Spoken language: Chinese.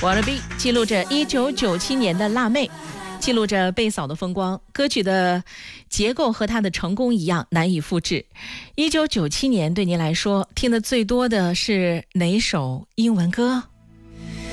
Wannabe 记录着1997年的辣妹，记录着贝嫂的风光。歌曲的结构和她的成功一样难以复制。1997年对您来说听的最多的是哪首英文歌？